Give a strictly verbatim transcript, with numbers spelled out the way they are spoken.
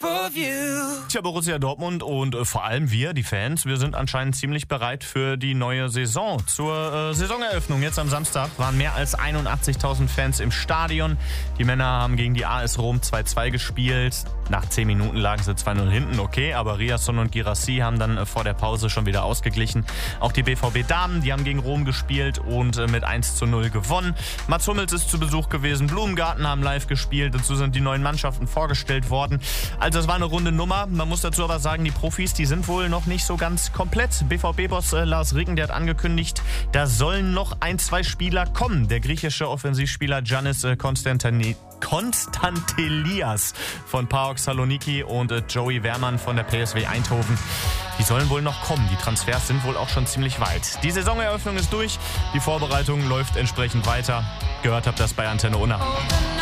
Tja, Borussia Dortmund und äh, vor allem wir, die Fans, wir sind anscheinend ziemlich bereit für die neue Saison. Zur äh, Saisoneröffnung jetzt am Samstag waren mehr als einundachtzigtausend Fans im Stadion. Die Männer haben gegen die A S Rom zwei zwei gespielt. Nach zehn Minuten lagen sie zwei null hinten, okay, aber Riasson und Guirassy haben dann äh, vor der Pause schon wieder ausgeglichen. Auch die B V B-Damen, die haben gegen Rom gespielt und äh, mit eins zu null gewonnen. Mats Hummels ist zu Besuch gewesen, Blumengarten haben live gespielt, dazu sind die neuen Mannschaften vorgestellt worden. Also das war eine runde Nummer. Man muss dazu aber sagen, die Profis, die sind wohl noch nicht so ganz komplett. B V B-Boss äh, Lars Ricken, der hat angekündigt, da sollen noch ein, zwei Spieler kommen. Der griechische Offensivspieler Giannis äh, Konstantini Konstantelias von PAOK Saloniki und äh, Joey Wehrmann von der P S V Eindhoven. Die sollen wohl noch kommen. Die Transfers sind wohl auch schon ziemlich weit. Die Saisoneröffnung ist durch. Die Vorbereitung läuft entsprechend weiter. Gehört habt das bei Antenne Unna.